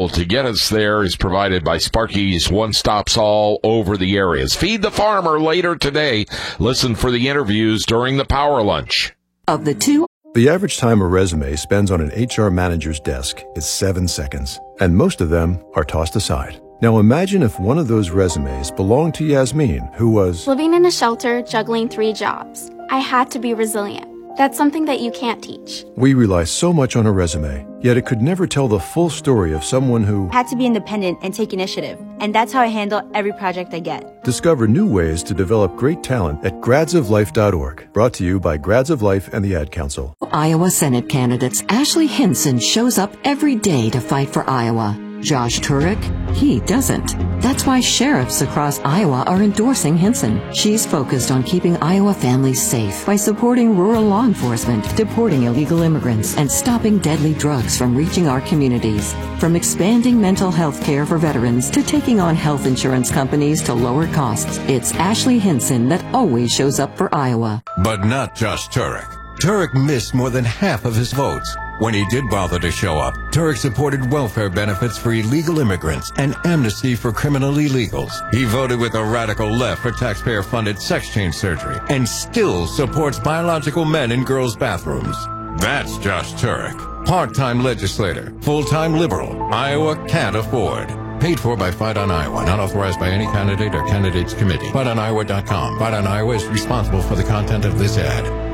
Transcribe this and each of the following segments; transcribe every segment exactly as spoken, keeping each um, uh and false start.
fuel to get us there is provided by Sparky's One Stops all over the areas. Feed the Farmer later today. Listen for the interviews during the Power Lunch. Of the two, the average time a resume spends on an H R manager's desk is seven seconds, and most of them are tossed aside. Now imagine if one of those resumes belonged to Yasmin, who was living in a shelter, juggling three jobs. I had to be resilient. That's something that you can't teach. We rely so much on a resume, yet it could never tell the full story of someone who had to be independent and take initiative. And that's how I handle every project I get. Discover new ways to develop great talent at grads of life dot org. Brought to you by Grads of Life and the Ad Council. Iowa Senate candidates Ashley Hinson shows up every day to fight for Iowa. Josh Turek, he doesn't. That's why sheriffs across Iowa are endorsing Hinson. She's focused on keeping Iowa families safe by supporting rural law enforcement, deporting illegal immigrants, and stopping deadly drugs from reaching our communities. From expanding mental health care for veterans to taking on health insurance companies to lower costs, it's Ashley Hinson that always shows up for Iowa. But not Josh Turek. Turek missed more than half of his votes. When he did bother to show up, Turek supported welfare benefits for illegal immigrants and amnesty for criminal illegals. He voted with the radical left for taxpayer-funded sex change surgery and still supports biological men in girls' bathrooms. That's Josh Turek. Part-time legislator, full-time liberal, Iowa can't afford. Paid for by Fight on Iowa, not authorized by any candidate or candidates committee. fight on iowa dot com. Fight on Iowa is responsible for the content of this ad.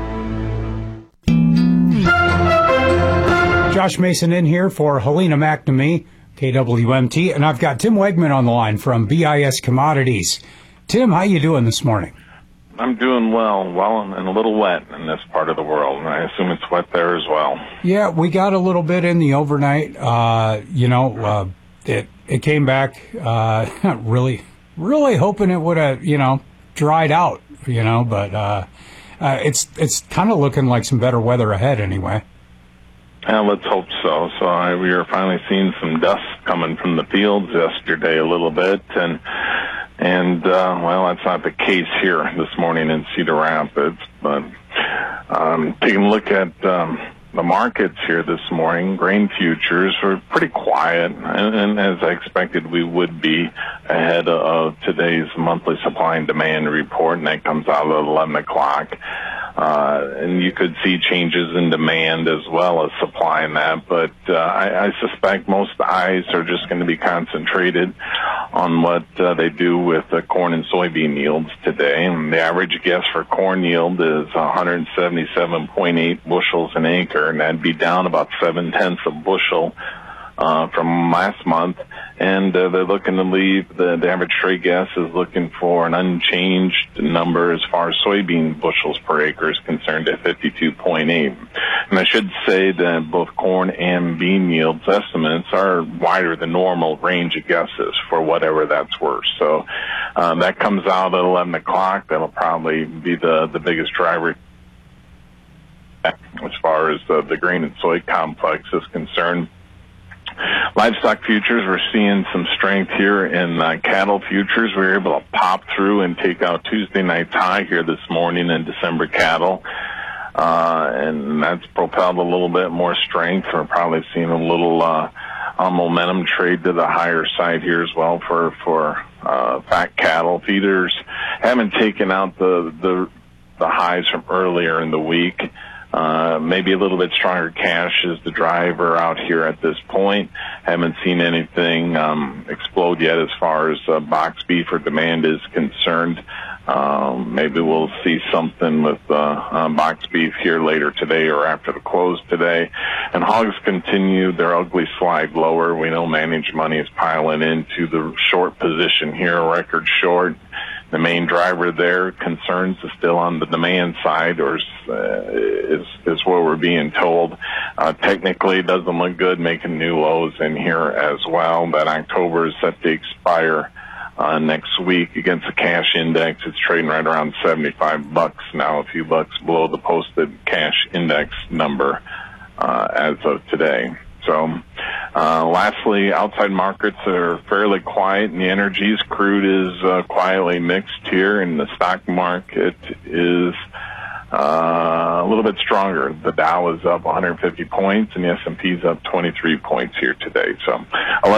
Josh Mason in here for Helena McNamee, K W M T, and I've got Tim Wegman on the line from B I S Commodities. Tim, how you doing this morning? I'm doing well, well, and a little wet in this part of the world, and I assume it's wet there as well. Yeah, we got a little bit in the overnight. Uh, you know, uh, it it came back uh, really, really hoping it would have, you know, dried out, you know, but uh, uh, it's it's kind of looking like some better weather ahead anyway. Uh, let's hope so. So I, we are finally seeing some dust coming from the fields yesterday a little bit, and and uh, well, that's not the case here this morning in Cedar Rapids. But um, taking a look at um, the markets here this morning, grain futures were pretty quiet, and, and as I expected, we would be ahead of today's monthly supply and demand report, and that comes out at eleven o'clock. Uh, and you could see changes in demand as well as supply in that, but uh, I, I suspect most eyes are just going to be concentrated on what uh, they do with the corn and soybean yields today. And the average guess for corn yield is one hundred seventy-seven point eight bushels an acre, and that'd be down about seven tenths of bushel uh, from last month. And uh, they're looking to leave, the, the average trade guess is looking for an unchanged number as far as soybean bushels per acre is concerned at fifty-two point eight. And I should say that both corn and bean yields estimates are wider than normal range of guesses for whatever that's worth. So um, that comes out at eleven o'clock. That'll probably be the, the biggest driver as far as uh, the grain and soy complex is concerned. Livestock futures, we're seeing some strength here in uh, cattle futures. We were able to pop through and take out Tuesday night's high here this morning in December cattle. Uh, and that's propelled a little bit more strength. We're probably seeing a little uh, uh, momentum trade to the higher side here as well for, for uh, fat cattle. Feeders haven't taken out the, the, the highs from earlier in the week. Uh, maybe a little bit stronger cash is the driver out here at this point. Haven't seen anything um, explode yet as far as uh, box beef or demand is concerned. Um, maybe we'll see something with uh, uh, box beef here later today or after the close today. And hogs continue their ugly slide lower. We know managed money is piling into the short position here, a record short. The main driver there, concerns is still on the demand side, or uh, is is what we're being told. Uh, technically, it doesn't look good, making new lows in here as well. That October is set to expire uh, next week against the cash index. It's trading right around seventy-five bucks now, a few bucks below the posted cash index number uh, as of today. So, uh, lastly, outside markets are fairly quiet in the energies. Crude is uh, quietly mixed here, and the stock market is uh, a little bit stronger. The Dow is up one hundred fifty points, and the S and P is up twenty-three points here today. So,